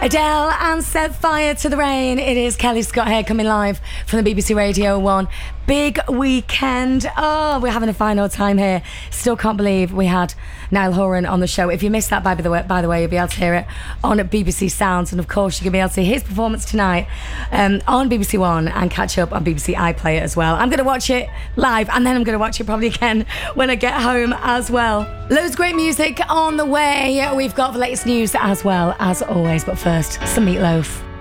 Adele and Set Fire to the Rain. It is Kelly Scott here coming live from the BBC Radio 1. Big weekend. Oh, we're having a fine old time here. Still can't believe we had Niall Horan on the show. If you missed that, by the way, you'll be able to hear it on BBC Sounds. And of course, you're going to be able to see his performance tonight on BBC One and catch up on BBC iPlayer as well. I'm going to watch it live and then I'm going to watch it probably again when I get home as well. Loads of great music on the way. We've got the latest news as well, as always. But first, some Meatloaf.